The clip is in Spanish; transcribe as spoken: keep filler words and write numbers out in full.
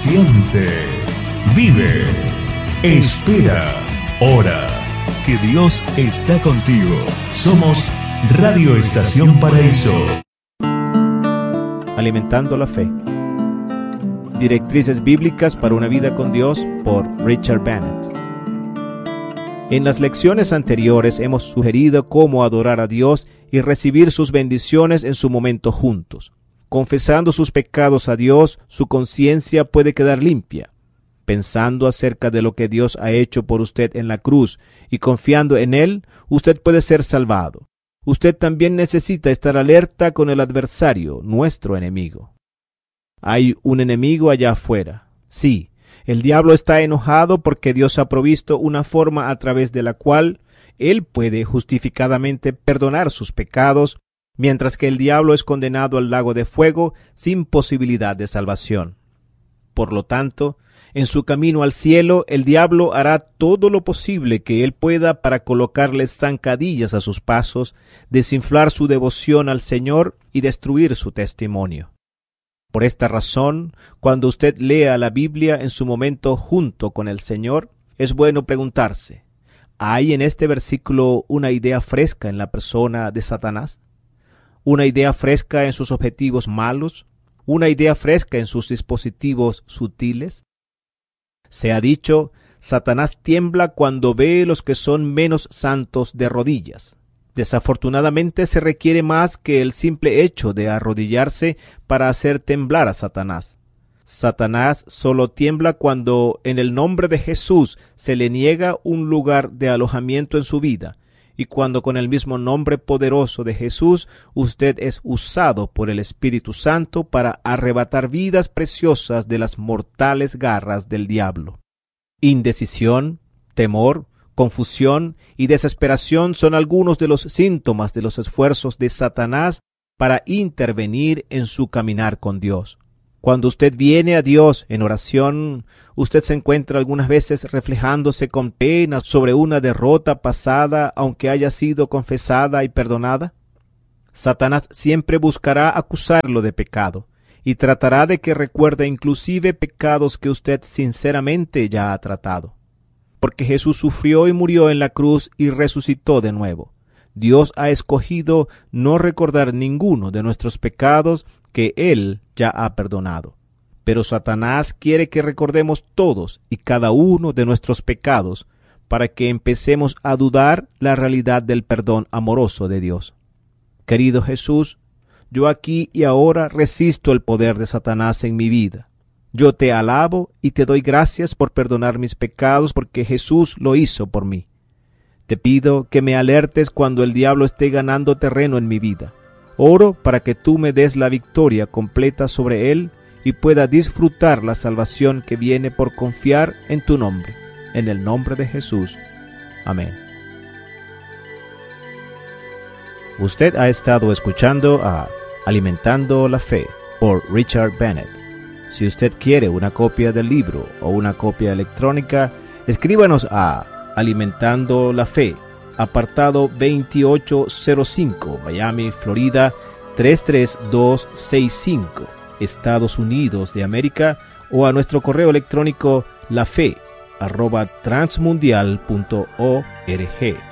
Siente, vive, espera, ora, que Dios está contigo. Somos Radio Estación Paraíso. Alimentando la fe. Directrices bíblicas para una vida con Dios por Richard Bennett. En las lecciones anteriores hemos sugerido cómo adorar a Dios y recibir sus bendiciones en su momento juntos. Confesando sus pecados a Dios, su conciencia puede quedar limpia. Pensando acerca de lo que Dios ha hecho por usted en la cruz y confiando en Él, usted puede ser salvado. Usted también necesita estar alerta con el adversario, nuestro enemigo. Hay un enemigo allá afuera. Sí, el diablo está enojado porque Dios ha provisto una forma a través de la cual Él puede justificadamente perdonar sus pecados, mientras que el diablo es condenado al lago de fuego sin posibilidad de salvación. Por lo tanto, en su camino al cielo, el diablo hará todo lo posible que él pueda para colocarle zancadillas a sus pasos, desinflar su devoción al Señor y destruir su testimonio. Por esta razón, cuando usted lea la Biblia en su momento junto con el Señor, es bueno preguntarse, ¿hay en este versículo una idea fresca en la persona de Satanás? ¿Una idea fresca en sus objetivos malos? ¿Una idea fresca en sus dispositivos sutiles? Se ha dicho, Satanás tiembla cuando ve los que son menos santos de rodillas. Desafortunadamente se requiere más que el simple hecho de arrodillarse para hacer temblar a Satanás. Satanás solo tiembla cuando en el nombre de Jesús se le niega un lugar de alojamiento en su vida, y cuando con el mismo nombre poderoso de Jesús usted es usado por el Espíritu Santo para arrebatar vidas preciosas de las mortales garras del diablo. Indecisión, temor, confusión y desesperación son algunos de los síntomas de los esfuerzos de Satanás para intervenir en su caminar con Dios. Cuando usted viene a Dios en oración, usted se encuentra algunas veces reflejándose con pena sobre una derrota pasada, aunque haya sido confesada y perdonada. Satanás siempre buscará acusarlo de pecado y tratará de que recuerde inclusive pecados que usted sinceramente ya ha tratado. Porque Jesús sufrió y murió en la cruz y resucitó de nuevo. Dios ha escogido no recordar ninguno de nuestros pecados que Él ya ha perdonado. Pero Satanás quiere que recordemos todos y cada uno de nuestros pecados para que empecemos a dudar la realidad del perdón amoroso de Dios. Querido Jesús, yo aquí y ahora resisto el poder de Satanás en mi vida. Yo te alabo y te doy gracias por perdonar mis pecados porque Jesús lo hizo por mí. Te pido que me alertes cuando el diablo esté ganando terreno en mi vida. Oro para que tú me des la victoria completa sobre él y pueda disfrutar la salvación que viene por confiar en tu nombre. En el nombre de Jesús. Amén. Usted ha estado escuchando a Alimentando la Fe por Richard Bennett. Si usted quiere una copia del libro o una copia electrónica, escríbanos a Alimentando la Fe, apartado veintiocho cero cinco, Miami, Florida, tres tres dos seis cinco, Estados Unidos de América, o a nuestro correo electrónico lafe arroba transmundial punto org.